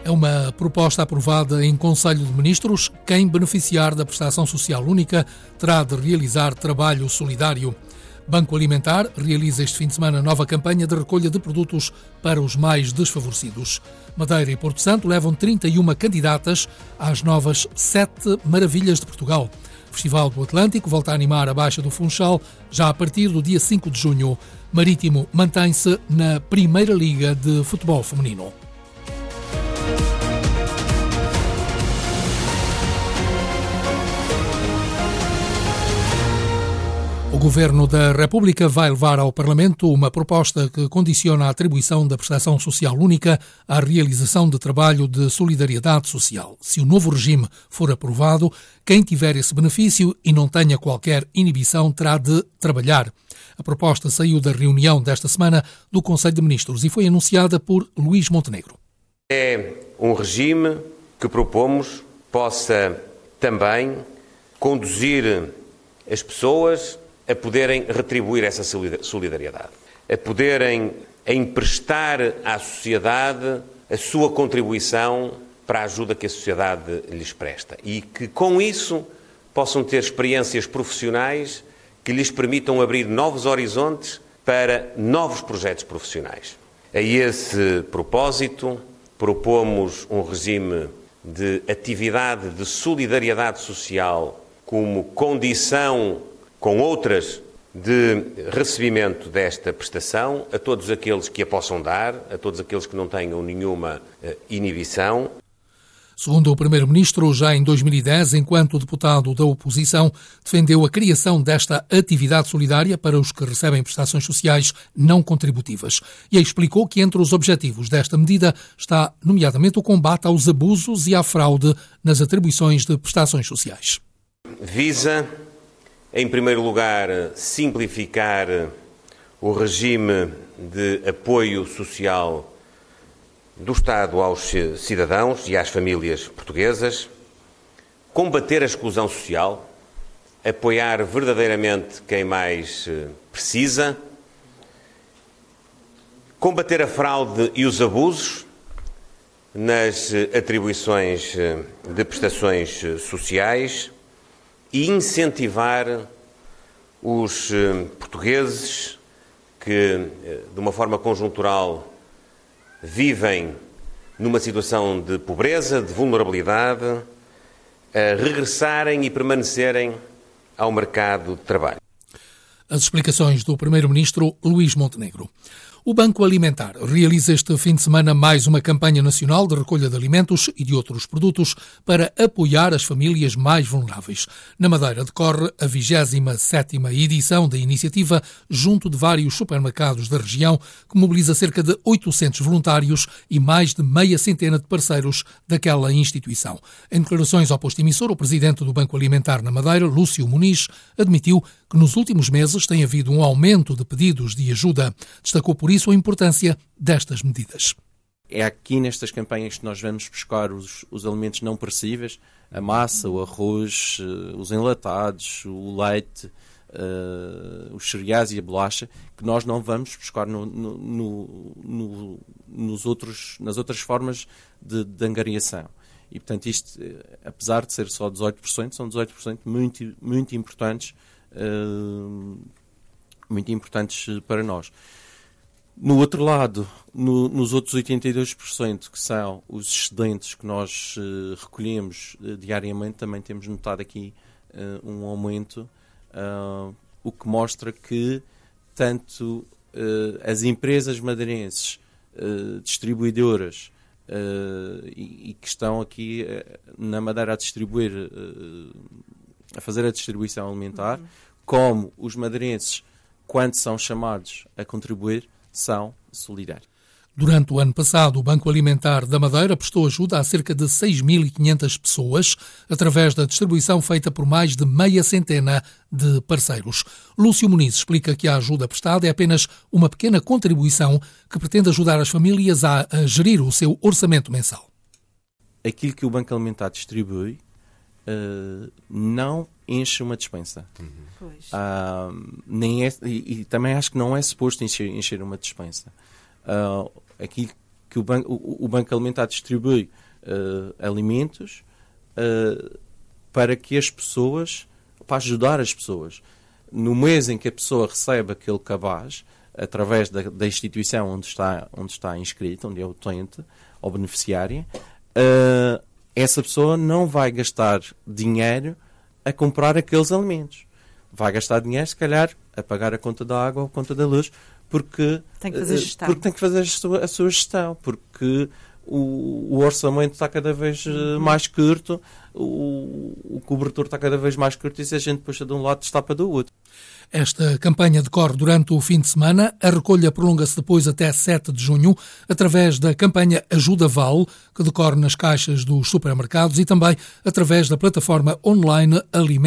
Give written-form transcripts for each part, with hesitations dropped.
É uma proposta aprovada em Conselho de Ministros. Quem beneficiar da prestação social única terá de realizar trabalho solidário. Banco Alimentar realiza este fim de semana nova campanha de recolha de produtos para os mais desfavorecidos. Madeira e Porto Santo levam 31 candidatas às novas 7 Maravilhas de Portugal. O Festival do Atlântico volta a animar a Baixa do Funchal já a partir do dia 5 de junho. Marítimo mantém-se na Primeira Liga de Futebol Feminino. O Governo da República vai levar ao Parlamento uma proposta que condiciona a atribuição da prestação social única à realização de trabalho de solidariedade social. Se o novo regime for aprovado, quem tiver esse benefício e não tenha qualquer inibição terá de trabalhar. A proposta saiu da reunião desta semana do Conselho de Ministros e foi anunciada por Luís Montenegro. É um regime que propomos possa também conduzir as pessoas a poderem retribuir essa solidariedade, a poderem emprestar à sociedade a sua contribuição para a ajuda que a sociedade lhes presta e que, com isso, possam ter experiências profissionais que lhes permitam abrir novos horizontes para novos projetos profissionais. A esse propósito, propomos um regime de atividade de solidariedade social como condição com outras de recebimento desta prestação a todos aqueles que a possam dar, a todos aqueles que não tenham nenhuma inibição. Segundo o Primeiro-Ministro, já em 2010, enquanto deputado da oposição, defendeu a criação desta atividade solidária para os que recebem prestações sociais não contributivas e explicou que entre os objetivos desta medida está, nomeadamente, o combate aos abusos e à fraude nas atribuições de prestações sociais. Visa, em primeiro lugar, simplificar o regime de apoio social do Estado aos cidadãos e às famílias portuguesas, combater a exclusão social, apoiar verdadeiramente quem mais precisa, combater a fraude e os abusos nas atribuições de prestações sociais e incentivar os portugueses que, de uma forma conjuntural, vivem numa situação de pobreza, de vulnerabilidade, a regressarem e permanecerem ao mercado de trabalho. As explicações do Primeiro-Ministro Luís Montenegro. O Banco Alimentar realiza este fim de semana mais uma campanha nacional de recolha de alimentos e de outros produtos para apoiar as famílias mais vulneráveis. Na Madeira decorre a 27ª edição da iniciativa junto de vários supermercados da região, que mobiliza cerca de 800 voluntários e mais de meia centena de parceiros daquela instituição. Em declarações ao posto emissor, o presidente do Banco Alimentar na Madeira, Lúcio Muniz, admitiu que nos últimos meses tem havido um aumento de pedidos de ajuda. Destacou por isso a importância destas medidas. É aqui nestas campanhas que nós vamos buscar os alimentos não perecíveis, a massa, o arroz, os enlatados, o leite, os cereais e a bolacha, que nós não vamos buscar nas outras formas de angariação. E, portanto, isto, apesar de ser só 18%, são 18% muito importantes para nós. No outro lado, nos outros 82%, que são os excedentes que nós recolhemos diariamente, também temos notado aqui um aumento, o que mostra que tanto as empresas madeirenses, distribuidoras, e que estão aqui na Madeira a distribuir, a fazer a distribuição alimentar, como os madeirenses, quando são chamados a contribuir, são solidários. Durante o ano passado, o Banco Alimentar da Madeira prestou ajuda a cerca de 6.500 pessoas, através da distribuição feita por mais de meia centena de parceiros. Lúcio Muniz explica que a ajuda prestada é apenas uma pequena contribuição que pretende ajudar as famílias a gerir o seu orçamento mensal. Aquilo que o Banco Alimentar distribui não enche uma despensa. Nem é, e também acho que não é suposto encher uma despensa. Aquilo que o Banco Alimentar distribui alimentos para que as pessoas, para ajudar as pessoas. No mês em que a pessoa recebe aquele cabaz, através da instituição onde está inscrita, onde é utente ou beneficiária, essa pessoa não vai gastar dinheiro a comprar aqueles alimentos. Vai gastar dinheiro, se calhar, a pagar a conta da água ou a conta da luz, porque tem que fazer a sua gestão, porque o orçamento está cada vez mais curto, o cobertor está cada vez mais curto, e se a gente puxa de um lado, destapa do outro. Esta campanha decorre durante o fim de semana. A recolha prolonga-se depois até 7 de junho, através da campanha Ajuda Vale, que decorre nas caixas dos supermercados, e também através da plataforma online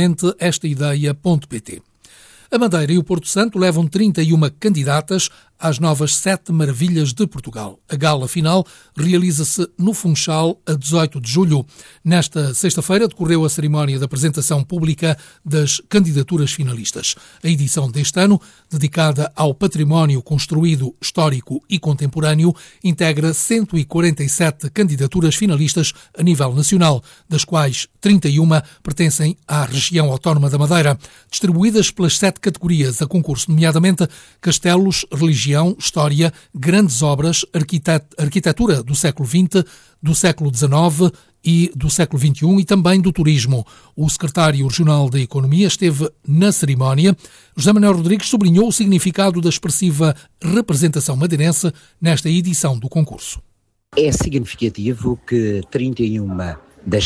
alimenteestaideia.pt. A Madeira e o Porto Santo levam 31 candidatas às novas 7 Maravilhas de Portugal. A gala final realiza-se no Funchal a 18 de julho. Nesta sexta-feira decorreu a cerimónia de apresentação pública das candidaturas finalistas. A edição deste ano, dedicada ao património construído, histórico e contemporâneo, integra 147 candidaturas finalistas a nível nacional, das quais 31 pertencem à região autónoma da Madeira, distribuídas pelas 7 categorias a concurso, nomeadamente castelos, religião, história, grandes obras, arquitetura do século XX, do século XIX e do século XXI e também do turismo. O secretário regional da Economia esteve na cerimónia. José Manuel Rodrigues sublinhou o significado da expressiva representação madeirense nesta edição do concurso. É significativo que 31 das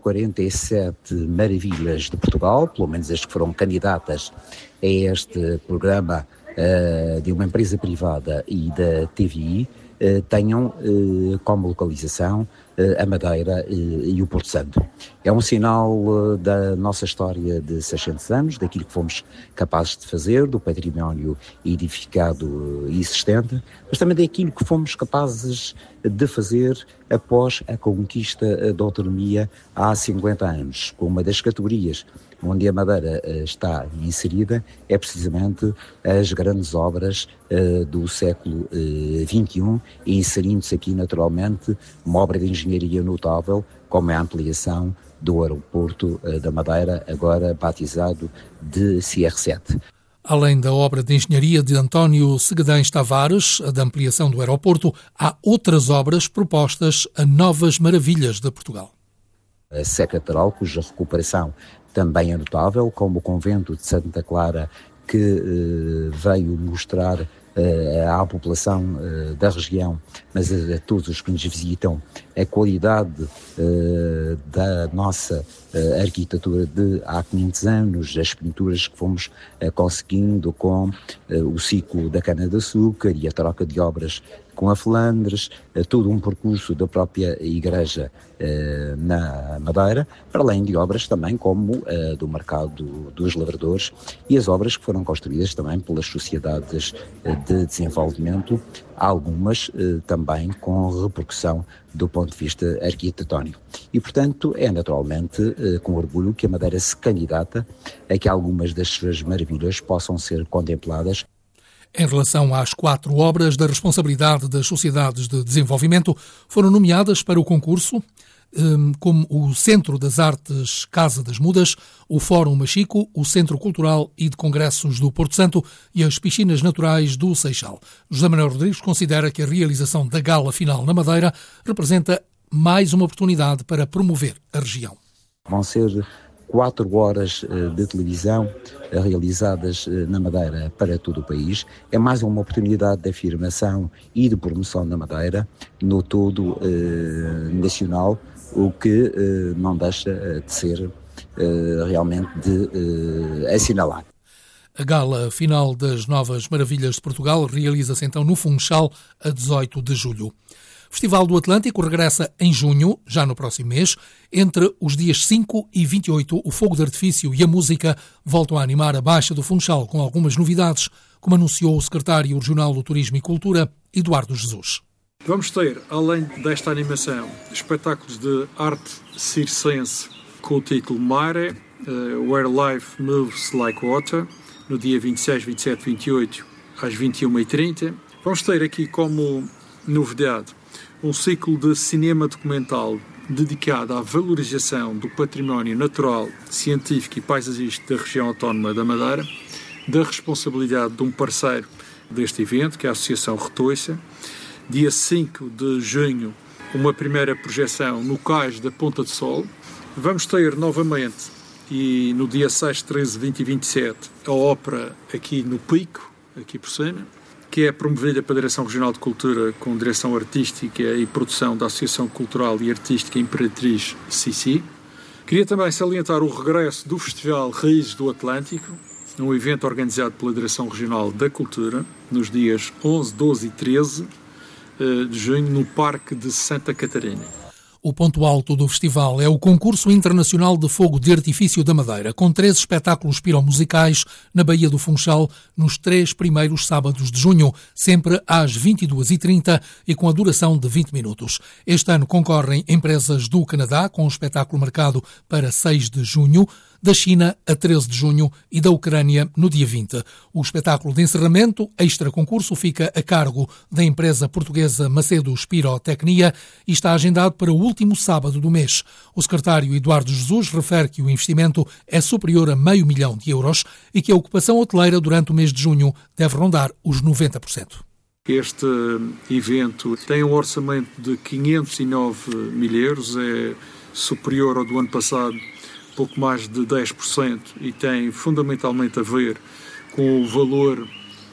147 maravilhas de Portugal, pelo menos as que foram candidatas a este programa de uma empresa privada e da TVI, tenham como localização a Madeira e o Porto Santo. É um sinal da nossa história de 600 anos, daquilo que fomos capazes de fazer, do património edificado e existente, mas também daquilo que fomos capazes de fazer após a conquista da autonomia há 50 anos, com uma das categorias onde a Madeira está inserida é precisamente as grandes obras do século XXI, e inserindo-se aqui naturalmente uma obra de engenharia notável, como é a ampliação do aeroporto da Madeira, agora batizado de CR7. Além da obra de engenharia de António Segadães Tavares, a da ampliação do aeroporto, há outras obras propostas a novas maravilhas de Portugal. A Sé Catedral, cuja recuperação também é notável, como o convento de Santa Clara, que veio mostrar à população da região, mas a todos os que nos visitam, a qualidade da nossa arquitetura de há 500 anos, as pinturas que fomos conseguindo com o ciclo da cana-de-açúcar e a troca de obras com a Flandres, todo um percurso da própria Igreja na Madeira, para além de obras também como do Mercado dos Lavradores e as obras que foram construídas também pelas sociedades de desenvolvimento, algumas também com repercussão do ponto de vista arquitetónico. E, portanto, é naturalmente com orgulho que a Madeira se candidata a que algumas das suas maravilhas possam ser contempladas. Em relação às 4 obras da responsabilidade das sociedades de desenvolvimento, foram nomeadas para o concurso como o Centro das Artes Casa das Mudas, o Fórum Machico, o Centro Cultural e de Congressos do Porto Santo e as Piscinas Naturais do Seixal. José Manuel Rodrigues considera que a realização da gala final na Madeira representa mais uma oportunidade para promover a região. Vão ser 4 horas de televisão realizadas na Madeira para todo o país. É mais uma oportunidade de afirmação e de promoção da Madeira no todo nacional, o que não deixa de ser realmente de assinalar. A gala final das Novas Maravilhas de Portugal realiza-se então no Funchal a 18 de julho. O Festival do Atlântico regressa em junho, já no próximo mês. Entre os dias 5 e 28, o fogo de artifício e a música voltam a animar a Baixa do Funchal com algumas novidades, como anunciou o secretário regional do Turismo e Cultura, Eduardo Jesus. Vamos ter, além desta animação, espetáculos de arte circense com o título Mare, Where Life Moves Like Water, no dia 26, 27, 28, às 21h30. Vamos ter aqui como novidade um ciclo de cinema documental dedicado à valorização do património natural, científico e paisagístico da região autónoma da Madeira, da responsabilidade de um parceiro deste evento, que é a Associação Retoiça. Dia 5 de junho, uma primeira projeção no Cais da Ponta de Sol. Vamos ter novamente, e no dia 6, 13, 20 e 27, a ópera aqui no Pico, aqui por cima, que é promovida pela Direção Regional de Cultura com direção artística e produção da Associação Cultural e Artística Imperatriz Sissi. Queria também salientar o regresso do Festival Raízes do Atlântico, um evento organizado pela Direção Regional da Cultura, nos dias 11, 12 e 13 de junho, no Parque de Santa Catarina. O ponto alto do festival é o Concurso Internacional de Fogo de Artifício da Madeira, com 3 espetáculos piromusicais na Baía do Funchal nos 3 primeiros sábados de junho, sempre às 22h30 e com a duração de 20 minutos. Este ano concorrem empresas do Canadá, com o espetáculo marcado para 6 de junho, da China a 13 de junho e da Ucrânia no dia 20. O espetáculo de encerramento, extra concurso, fica a cargo da empresa portuguesa Macedos Pirotecnia e está agendado para o último sábado do mês. O secretário Eduardo Jesus refere que o investimento é superior a €500 mil e que a ocupação hoteleira durante o mês de junho deve rondar os 90%. Este evento tem um orçamento de 509 mil euros, é superior ao do ano passado, pouco mais de 10%, e tem fundamentalmente a ver com o valor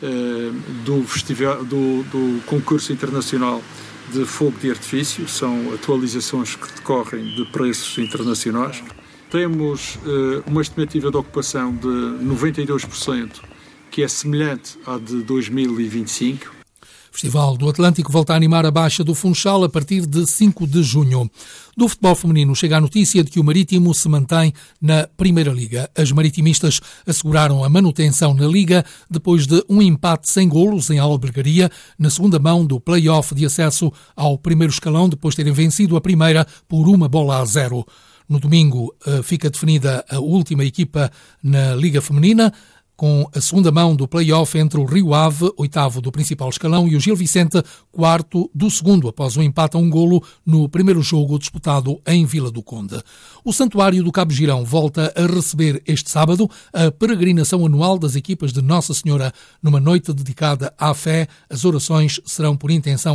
do festival, do concurso internacional de fogo de artifício. São atualizações que decorrem de preços internacionais. Temos uma estimativa de ocupação de 92%, que é semelhante à de 2025. O Festival do Atlântico volta a animar a Baixa do Funchal a partir de 5 de junho. Do futebol feminino chega a notícia de que o Marítimo se mantém na Primeira Liga. As maritimistas asseguraram a manutenção na Liga depois de um empate sem golos em Albergaria, na segunda mão do play-off de acesso ao primeiro escalão, depois de terem vencido a primeira por 1-0. No domingo fica definida a última equipa na Liga Feminina, com a segunda mão do play-off entre o Rio Ave, 8º do principal escalão, e o Gil Vicente, 4º do segundo, após um empate a 1 golo no primeiro jogo disputado em Vila do Conde. O Santuário do Cabo Girão volta a receber este sábado a peregrinação anual das equipas de Nossa Senhora, numa noite dedicada à fé. As orações serão por intenção